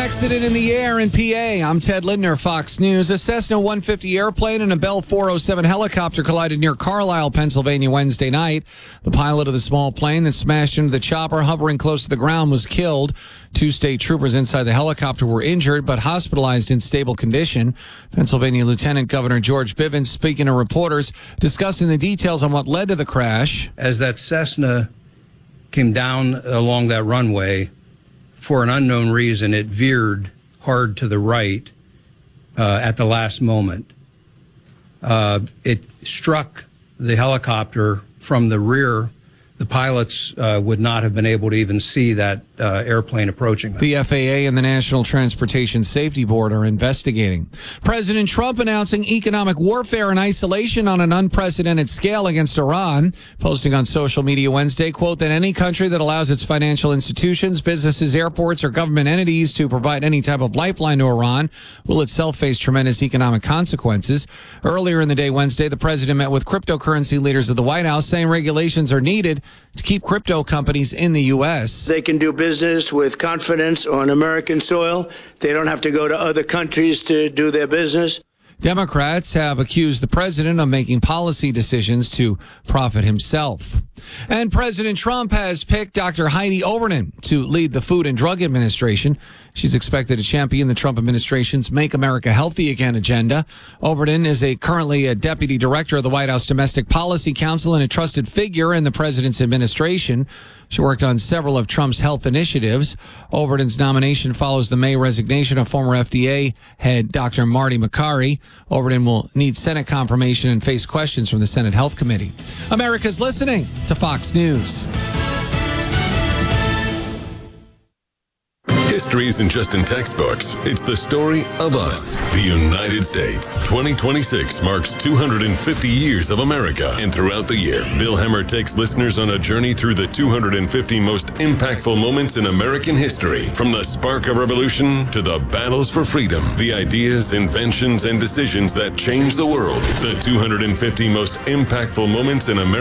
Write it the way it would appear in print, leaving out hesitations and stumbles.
accident in the air in PA. I'm Ted Lindner, Fox News. A Cessna 150 airplane and a Bell 407 helicopter collided near Carlisle, Pennsylvania Wednesday night. The pilot of the small plane that smashed into the chopper hovering close to the ground was killed. 2 state troopers inside the helicopter were injured but hospitalized in stable condition. Pennsylvania Lieutenant Governor George Bivens speaking to reporters, discussing the details on what led to the crash. As that Cessna came down along that runway, for an unknown reason, it veered hard to the right at the last moment. It struck the helicopter from the rear. The pilots would not have been able to even see that airplane approaching them. The FAA and the National Transportation Safety Board are investigating. President Trump announcing economic warfare and isolation on an unprecedented scale against Iran, posting on social media Wednesday, quote, that any country that allows its financial institutions, businesses, airports, or government entities to provide any type of lifeline to Iran will itself face tremendous economic consequences. Earlier in the day Wednesday, the president met with cryptocurrency leaders at the White House, saying regulations are needed to keep crypto companies in the U.S. They can do business with confidence on American soil. They don't have to go to other countries to do their business. Democrats have accused the president of making policy decisions to profit himself. And President Trump has picked Dr. Heidi Overton to lead the Food and Drug Administration. She's expected to champion the Trump administration's Make America Healthy Again agenda. Overton is currently a deputy director of the White House Domestic Policy Council and a trusted figure in the president's administration. She worked on several of Trump's health initiatives. Overton's nomination follows the May resignation of former FDA head Dr. Marty Makary. Overton will need Senate confirmation and face questions from the Senate Health Committee. America's listening to Fox News. History isn't just in textbooks. It's the story of us, the United States. 2026 marks 250 years of America. And throughout the year, Bill Hemmer takes listeners on a journey through the 250 most impactful moments in American history. From the spark of revolution to the battles for freedom, the ideas, inventions, and decisions that changed the world. The 250 most impactful moments in America.